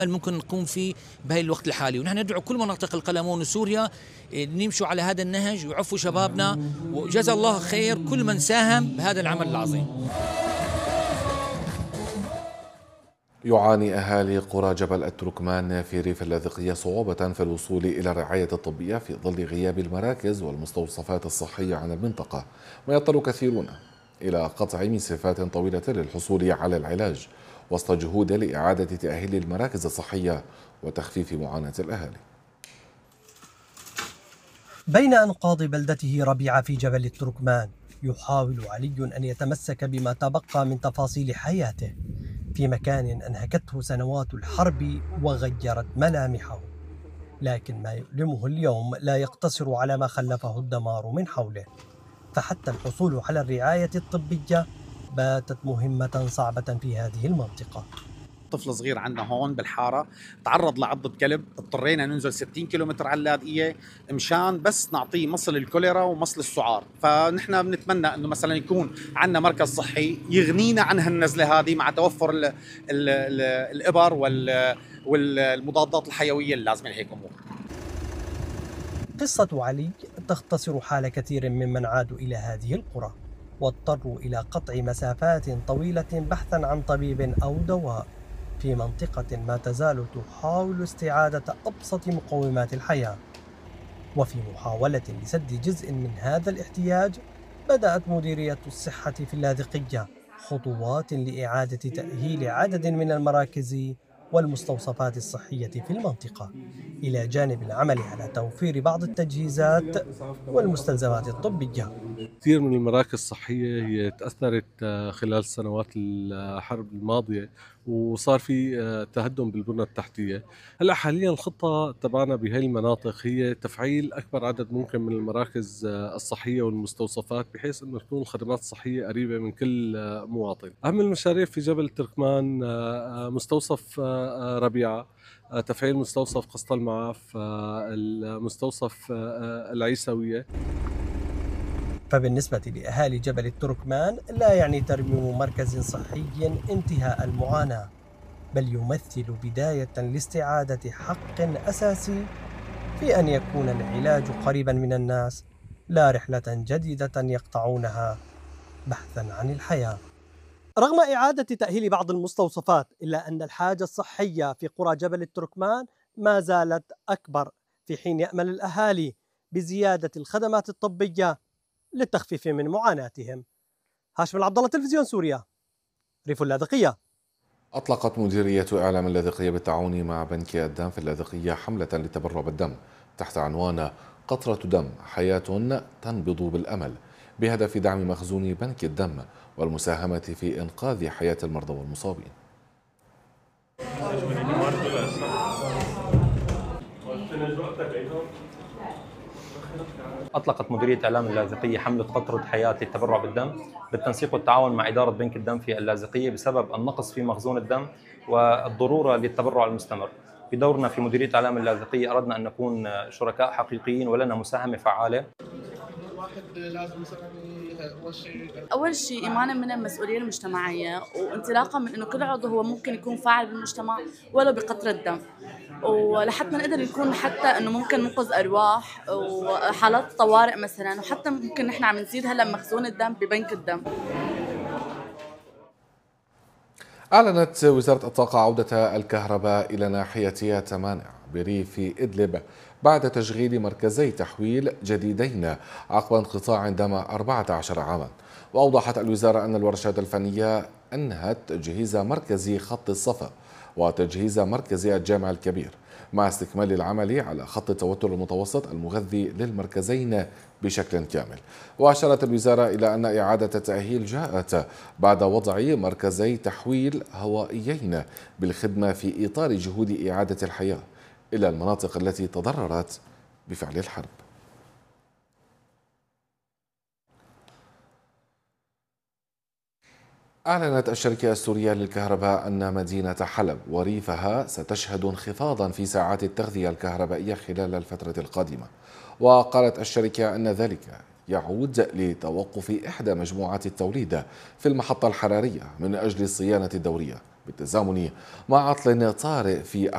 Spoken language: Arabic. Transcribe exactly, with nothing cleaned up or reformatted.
ممكن نقوم فيه بهي الوقت الحالي، ونحن ندعو كل مناطق القلمون وسوريا نمشوا على هذا النهج ويعفوا شبابنا، وجزا الله خير كل من ساهم بهذا العمل العظيم. يعاني أهالي قرى جبل التركمان في ريف اللاذقية صعوبة في الوصول إلى الرعاية الطبية في ظل غياب المراكز والمستوصفات الصحية عن المنطقة، ويضطر كثيرون إلى قطع مسافات طويلة للحصول على العلاج، وسط جهود لإعادة تأهيل المراكز الصحية وتخفيف معاناة الأهالي. بين أنقاض بلدته ربيعة في جبل التركمان، يحاول علي أن يتمسك بما تبقى من تفاصيل حياته في مكان أنهكته سنوات الحرب وغيرت ملامحه، لكن ما يؤلمه اليوم لا يقتصر على ما خلفه الدمار من حوله، فحتى الحصول على الرعاية الطبية باتت مهمة صعبة في هذه المنطقة. طفل صغير عندنا هون بالحاره تعرض لعضة كلب، اضطرينا ننزل ستين كيلومتر على اللاذقيه مشان بس نعطيه مصل الكوليرا ومصل السعار. فنحن بنتمنى انه مثلا يكون عندنا مركز صحي يغنينا عن هالنزله هذه مع توفر ال ال ال الابر والمضادات الحيويه اللازمه لهيك امور. قصة علي تختصر حال كثير ممن عادوا إلى هذه القرى واضطروا إلى قطع مسافات طويلة بحثا عن طبيب أو دواء في منطقة ما تزال تحاول استعادة أبسط مقومات الحياة. وفي محاولة لسد جزء من هذا الاحتياج، بدأت مديرية الصحة في اللاذقية خطوات لإعادة تأهيل عدد من المراكز والمستوصفات الصحية في المنطقة، إلى جانب العمل على توفير بعض التجهيزات والمستلزمات الطبية. كثير من المراكز الصحية هي تأثرت خلال سنوات الحرب الماضية، وصار في تهدم بالبنى التحتية. هلا حاليا الخطة تبعنا بهي المناطق هي تفعيل أكبر عدد ممكن من المراكز الصحية والمستوصفات، بحيث أنه تكون الخدمات الصحية قريبة من كل مواطن. أهم المشاريع في جبل التركمان مستوصف ربيعة، تفعيل مستوصف قسط المعاف، المستوصف العيسوية. فبالنسبة لأهالي جبل التركمان لا يعني ترميم مركز صحي انتهاء المعاناة، بل يمثل بداية لاستعادة حق أساسي في أن يكون العلاج قريبا من الناس، لا رحلة جديدة يقطعونها بحثا عن الحياة. رغم إعادة تأهيل بعض المستوصفات، إلا أن الحاجة الصحية في قرى جبل التركمان ما زالت أكبر، في حين يأمل الأهالي بزيادة الخدمات الطبية للتخفيف من معاناتهم. هاشم العبد الله، تلفزيون سوريا، ريف اللاذقية. أطلقت مديرية إعلام اللاذقية بالتعاون مع بنك الدم في اللاذقية حملة للتبرع بالدم تحت عنوان قطرة دم حياة تنبض بالأمل، بهدف دعم مخزون بنك الدم والمساهمة في إنقاذ حياة المرضى والمصابين. أطلقت مديرية إعلام اللاذقية حملة قطرة حياة للتبرع بالدم بالتنسيق والتعاون مع إدارة بنك الدم في اللاذقية بسبب النقص في مخزون الدم والضرورة للتبرع المستمر. بدورنا في مديرية إعلام اللاذقية أردنا أن نكون شركاء حقيقيين ولنا مساهمة فعالة. أول شيء إيمانا من المسؤولية المجتمعية، وانطلاقا من إنه كل عضو هو ممكن يكون فاعل بالمجتمع ولو بقطرة دم، ولحتى نقدر نكون حتى إنه ممكن ننقذ أرواح وحالات طوارئ مثلا، وحتى ممكن نحن عم نزيد هلا مخزون الدم ببنك الدم. أعلنت وزارة الطاقة عودة الكهرباء إلى ناحية تمانع بريف إدلب بعد تشغيل مركزي تحويل جديدين عقب انقطاع دام أربعة عشر عاما. وأوضحت الوزارة أن الورشات الفنية أنهت تجهيز مركز خط الصفا وتجهيز مركز الجامع الكبير، مع استكمال العمل على خط التوتر المتوسط المغذي للمركزين بشكل كامل. وأشارت الوزارة إلى أن إعادة التأهيل جاءت بعد وضع مركزي تحويل هوائيين بالخدمة في إطار جهود إعادة الحياة إلى المناطق التي تضررت بفعل الحرب. أعلنت الشركة السورية للكهرباء أن مدينة حلب وريفها ستشهد انخفاضا في ساعات التغذية الكهربائية خلال الفترة القادمة. وقالت الشركة أن ذلك يعود لتوقف إحدى مجموعات التوليد في المحطة الحرارية من أجل الصيانة الدورية بالتزامن مع عطل طارئ في